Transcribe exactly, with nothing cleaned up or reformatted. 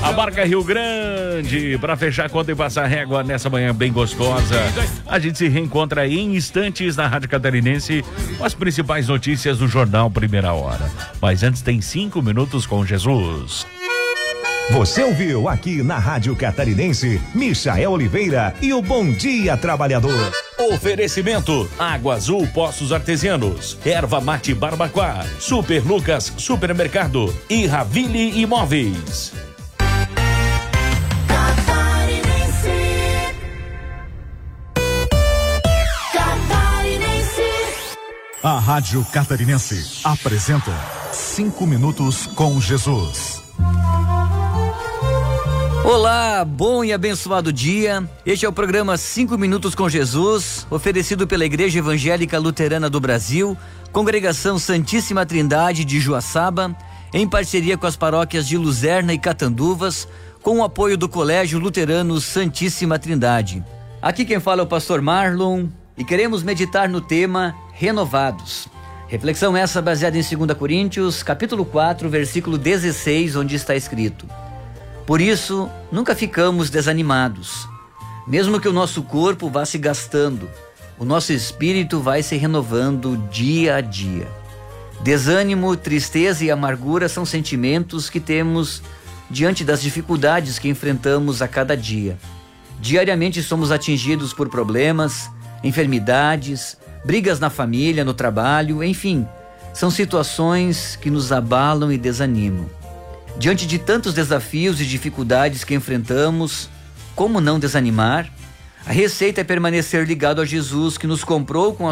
A Barca Rio Grande, para fechar a conta e passar a régua nessa manhã bem gostosa. A gente se reencontra aí em instantes na Rádio Catarinense com as principais notícias do Jornal Primeira Hora. Mas antes tem cinco minutos com Jesus. Você ouviu aqui na Rádio Catarinense, Michael Oliveira e o Bom Dia Trabalhador. Oferecimento: Água Azul Poços Artesianos, Erva Mate Barbacoa, Super Lucas Supermercado e Ravile Imóveis. A Rádio Catarinense apresenta Cinco Minutos com Jesus. Olá, bom e abençoado dia. Este é o programa Cinco Minutos com Jesus, oferecido pela Igreja Evangélica Luterana do Brasil, Congregação Santíssima Trindade de Joaçaba, em parceria com as paróquias de Luzerna e Catanduvas, com o apoio do Colégio Luterano Santíssima Trindade. Aqui quem fala é o pastor Marlon e queremos meditar no tema Renovados. Reflexão essa baseada em segunda Coríntios, capítulo quatro, versículo dezesseis, onde está escrito: por isso, nunca ficamos desanimados. Mesmo que o nosso corpo vá se gastando, o nosso espírito vai se renovando dia a dia. Desânimo, tristeza e amargura são sentimentos que temos diante das dificuldades que enfrentamos a cada dia. Diariamente somos atingidos por problemas, enfermidades, brigas na família, no trabalho, enfim, são situações que nos abalam e desanimam. Diante de tantos desafios e dificuldades que enfrentamos, como não desanimar? A receita é permanecer ligado a Jesus, que nos comprou com a